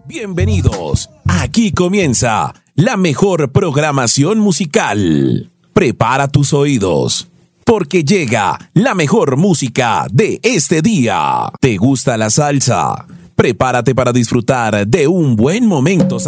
Bienvenidos. Aquí comienza la mejor programación musical. Prepara tus oídos, porque llega la mejor música de este día. ¿Te gusta la salsa? Prepárate para disfrutar de un buen momento